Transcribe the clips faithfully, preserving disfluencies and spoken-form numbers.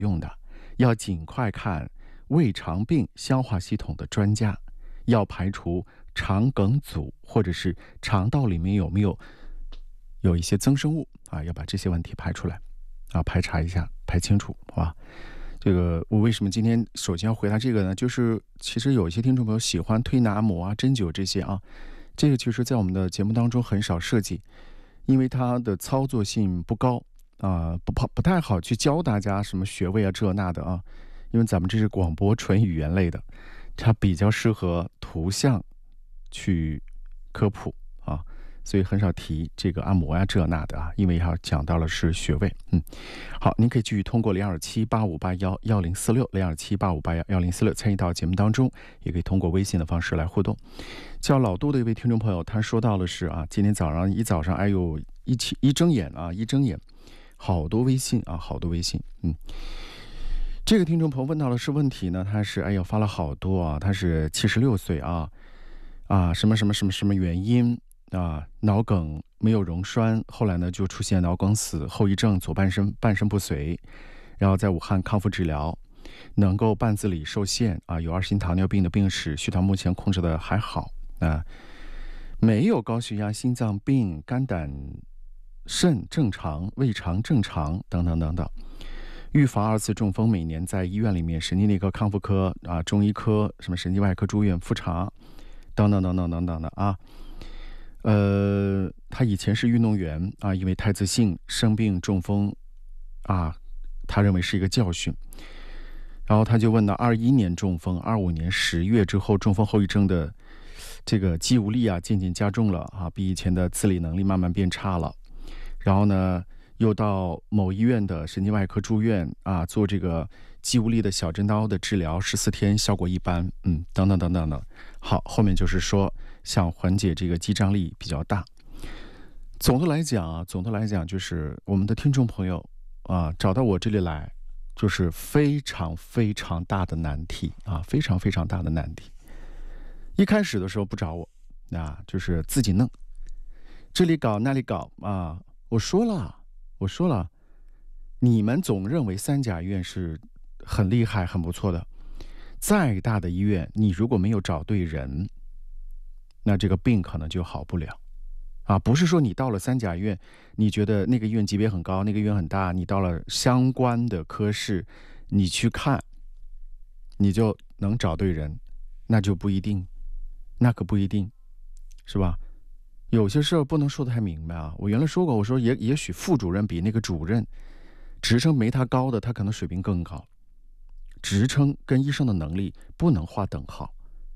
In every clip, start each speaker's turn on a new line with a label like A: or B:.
A: 用的，要尽快看胃肠病消化系统的专家，要排除肠梗阻或者是肠道里面有没有有一些增生物啊，要把这些问题排出来啊，排查一下，排清楚，好吧？这个我为什么今天首先要回答这个呢？就是其实有一些听众朋友喜欢推拿、按摩啊、针灸这些啊，这个其实在我们的节目当中很少涉及，因为它的操作性不高啊，不不太好去教大家什么穴位啊这那的啊，因为咱们这是广播纯语言类的，它比较适合图像去科普啊。所以很少提这个按摩呀、啊、这那的啊，因为要讲到了是穴位。嗯，好，您可以继续通过零二七八五八幺幺零四六零二七八五八幺幺零四六参与到节目当中，也可以通过微信的方式来互动。叫老杜的一位听众朋友，他说到的是啊，今天早上一早上，哎呦，一起一睁眼啊，一睁眼，好多微信啊，好多微信。嗯，这个听众朋友问到的是问题呢，他是哎呦发了好多啊，他是七十六岁啊啊，什么什么什么什么原因？啊，脑梗没有溶栓，后来呢就出现脑梗死后遗症，左半身半身不遂，然后在武汉康复治疗，能够半自理受限啊，有二型糖尿病的病史，血糖目前控制的还好啊，没有高血压、心脏病、肝胆肾正常，胃肠正常等等等等。预防二次中风，每年在医院里面神经内科、康复科啊、中医科、什么神经外科住院复查等等等等等等的啊。呃，他以前是运动员啊，因为太自信生病中风啊，他认为是一个教训。然后他就问到，二一年中风，二五年十月之后，中风后遗症的这个肌无力啊，渐渐加重了啊，比以前的自理能力慢慢变差了。然后呢，又到某医院的神经外科住院啊，做这个肌无力的小针刀的治疗，十四天效果一般，嗯，等等等等的。好，后面就是说，想缓解这个肌张力比较大。总的来讲啊，总的来讲就是我们的听众朋友啊，找到我这里来，就是非常非常大的难题啊，非常非常大的难题。一开始的时候不找我，啊，就是自己弄，这里搞那里搞啊。我说了，我说了，你们总认为三甲医院是很厉害、很不错的，再大的医院，你如果没有找对人，那这个病可能就好不了啊！不是说你到了三甲医院，你觉得那个医院级别很高，那个医院很大，你到了相关的科室，你去看，你就能找对人，那就不一定，那可不一定，是吧？有些事儿不能说得太明白啊！我原来说过，我说也也许副主任比那个主任职称没他高的，他可能水平更高。职称跟医生的能力不能划等号。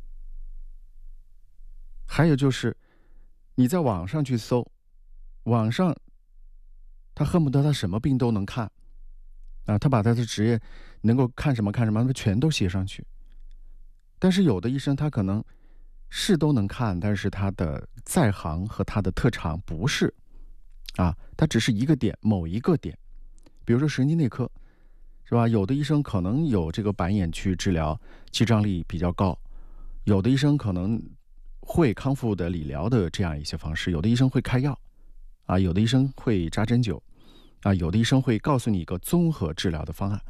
A: 还有就是，你在网上去搜，网上他恨不得他什么病都能看啊，他把他的职业能够看什么看什么，他全都写上去。但是有的医生他可能是都能看，但是他的在行和他的特长不是啊，他只是一个点，某一个点。比如说神经内科，是吧？有的医生可能有这个板眼去治疗，肌张力比较高；有的医生可能会康复的理疗的这样一些方式，有的医生会开药，啊，有的医生会扎针灸，啊，有的医生会告诉你一个综合治疗的方案。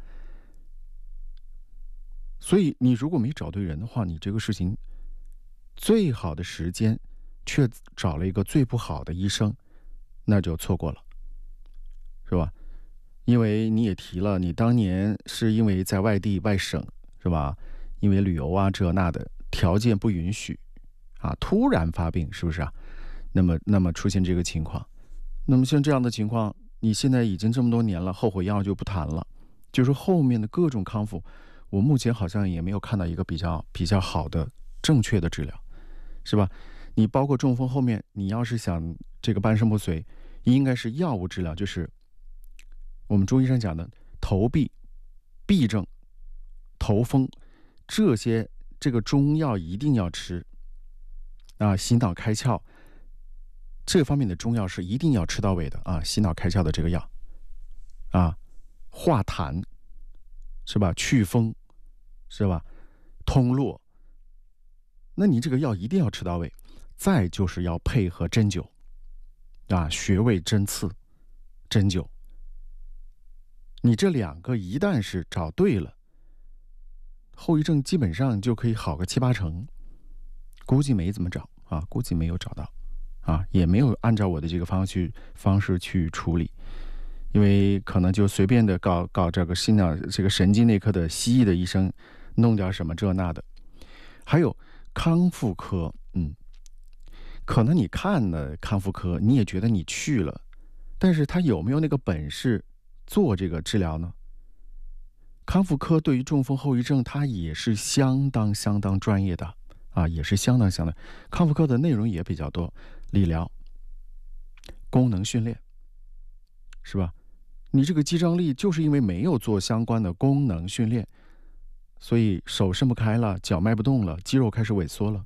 A: 所以你如果没找对人的话，你这个事情最好的时间却找了一个最不好的医生，那就错过了，是吧？因为你也提了，你当年是因为在外地外省，是吧？因为旅游啊这那的条件不允许啊，突然发病，是不是啊？那么那么出现这个情况，那么像这样的情况，你现在已经这么多年了，后悔药就不谈了，就是后面的各种康复，我目前好像也没有看到一个比较比较好的正确的治疗，是吧？你包括中风后面，你要是想这个半身不遂，应该是药物治疗，就是我们中医上讲的头痹、痹症、头风，这些这个中药一定要吃啊，洗脑开窍这方面的中药是一定要吃到位的啊，洗脑开窍的这个药啊，化痰是吧？祛风是吧？通络，那你这个药一定要吃到位。再就是要配合针灸啊，穴位针刺针灸。 你这两个一旦是找对了，后遗症基本上就可以好个七八成。估计没怎么找啊，估计没有找到啊，也没有按照我的这个方式去方式去处理，因为可能就随便的搞搞这个心脑这个神经内科的西医的医生弄点什么这那的。还有康复科，嗯，可能你看了康复科，你也觉得你去了，但是他有没有那个本事做这个治疗呢？康复科对于中风后遗症，它也是相当相当专业的啊，也是相当相当。康复科的内容也比较多，理疗、功能训练，是吧？你这个肌张力就是因为没有做相关的功能训练，所以手伸不开了，脚迈不动了，肌肉开始萎缩了，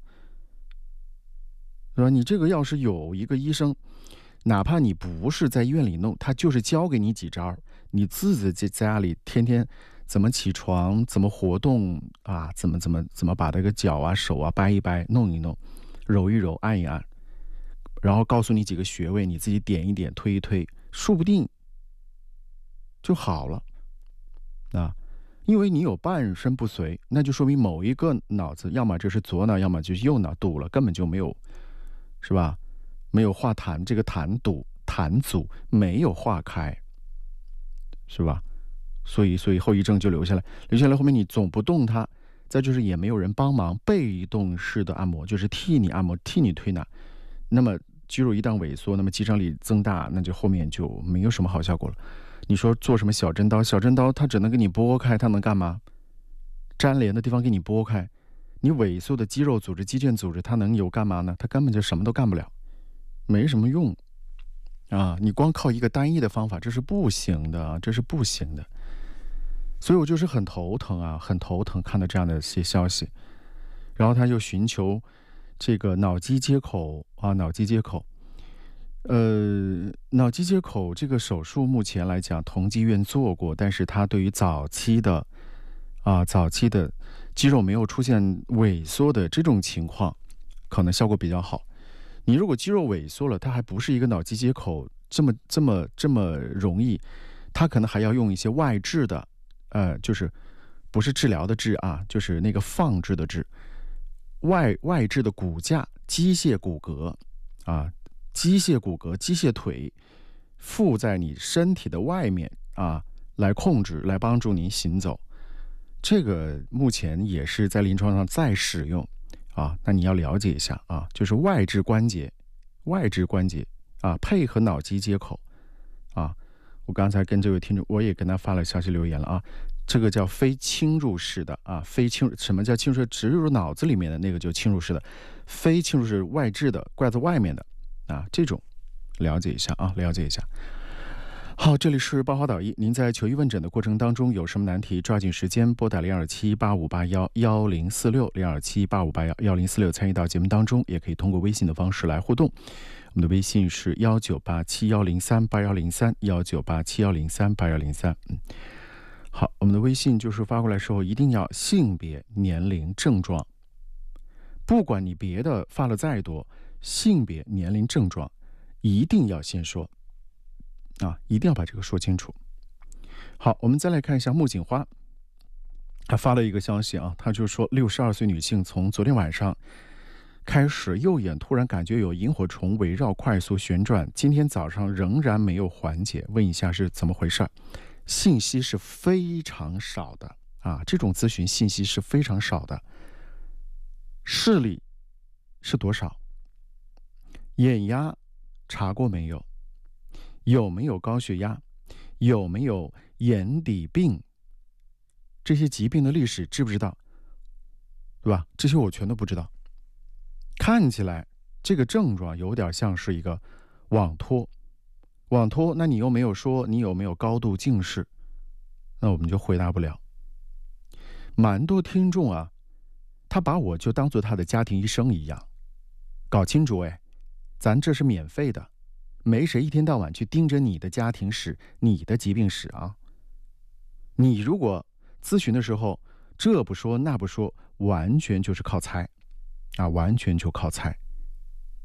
A: 是吧？你这个要是有一个医生，哪怕你不是在医院里弄，他就是教给你几招，你自己在家里天天怎么起床，怎么活动啊，怎么怎么怎么把这个脚啊、手啊掰一掰、弄一弄、揉一揉、按一按，然后告诉你几个穴位，你自己点一点、推一推，说不定就好了啊。因为你有半身不遂，那就说明某一个脑子，要么就是左脑，要么就是右脑堵了，根本就没有，是吧？没有化痰，这个痰堵痰阻没有化开，是吧？所以所以后遗症就留下来，留下来后面你总不动它，再就是也没有人帮忙，被动式的按摩就是替你按摩，替你推拿，那么肌肉一旦萎缩，那么肌张力增大，那就后面就没有什么好效果了。你说做什么小针刀？小针刀它只能给你拨开，它能干嘛？粘连的地方给你拨开，你萎缩的肌肉组织、肌腱组织，它能有干嘛呢？它根本就什么都干不了，没什么用啊！你光靠一个单一的方法，这是不行的，这是不行的。所以我就是很头疼啊，很头疼，看到这样的一些消息，然后他就寻求这个脑机接口啊，脑机接口。呃，脑机接口这个手术目前来讲，同济医院做过，但是它对于早期的啊早期的肌肉没有出现萎缩的这种情况，可能效果比较好。你如果肌肉萎缩了，它还不是一个脑机接口这么这么这么容易，它可能还要用一些外置的，呃，就是不是治疗的治啊，就是那个放置的治，外外置的骨架、机械骨骼啊。机械骨骼、机械腿附在你身体的外面啊，来控制、来帮助你行走。这个目前也是在临床上在使用啊。那你要了解一下啊，就是外置关节、外置关节啊，配合脑机接口啊。我刚才跟这位听众，我也跟他发了消息留言了啊。这个叫非侵入式的啊，非侵什么叫侵入式？植入脑子里面的那个就侵入式的，非侵入式外置的，挂在外面的。啊，这种了解一下啊，了解一下。好，这里是八华导医，您在求医问诊的过程当中有什么难题，抓紧时间拨打零二七八五八幺幺零四六零二七八五八幺幺零四六参与到节目当中，也可以通过微信的方式来互动。我们的微信是幺九八七幺零三八幺零三幺九八七幺零三八幺零三。嗯，好，我们的微信就是发过来时候一定要性别、年龄、症状，不管你别的发了再多。性别、年龄、症状一定要先说啊，一定要把这个说清楚。好，我们再来看一下木槿花，他发了一个消息啊，他就说六十二岁女性从昨天晚上开始右眼突然感觉有萤火虫围绕快速旋转，今天早上仍然没有缓解，问一下是怎么回事？信息是非常少的啊，这种咨询信息是非常少的。视力是多少？眼压查过没有？有没有高血压？有没有眼底病？这些疾病的历史知不知道？对吧？这些我全都不知道。看起来这个症状有点像是一个网脱，网脱，那你又没有说你有没有高度近视，那我们就回答不了。蛮多听众啊，他把我就当做他的家庭医生一样，搞清楚哎。咱这是免费的，没谁一天到晚去盯着你的家庭史、你的疾病史啊。你如果咨询的时候这不说那不说，完全就是靠猜啊，完全就靠猜，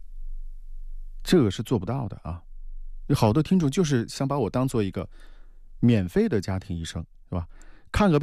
A: 这个是做不到的啊。有好多听众就是想把我当做一个免费的家庭医生，是吧？看个病。